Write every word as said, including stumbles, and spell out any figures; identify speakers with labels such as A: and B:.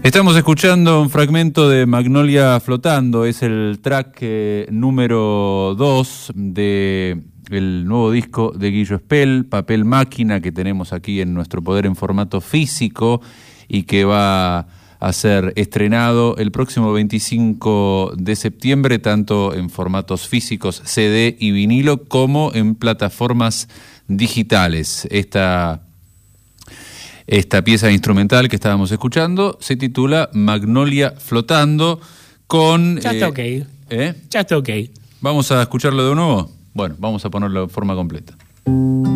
A: Estamos escuchando un fragmento de Magnolia Flotando, es el track eh, número dos de el nuevo disco de Guillo Espel, Papel Máquina, que tenemos aquí en nuestro poder en formato físico y que va a ser estrenado el próximo veinticinco de septiembre, tanto en formatos físicos, C D y vinilo, como en plataformas digitales. Esta Esta pieza instrumental que estábamos escuchando se titula Magnolia Flotando con...
B: Ya está
A: eh,
B: ok.
A: ¿eh?
B: Ya está ok.
A: ¿Vamos a escucharlo de nuevo? Bueno, vamos a ponerlo de forma completa.